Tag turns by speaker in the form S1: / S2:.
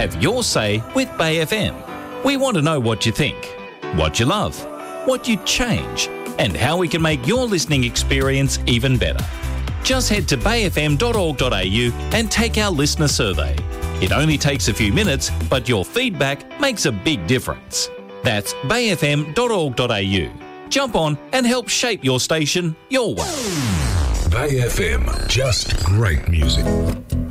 S1: Have your say with Bay FM. We want to know what you think, what you love, what you'd change, and how we can make your listening experience even better. Just head to bayfm.org.au and take our listener survey. It only takes a few minutes, but your feedback makes a big difference. That's bayfm.org.au. Jump on and help shape your station your way.
S2: Bay FM, just great music.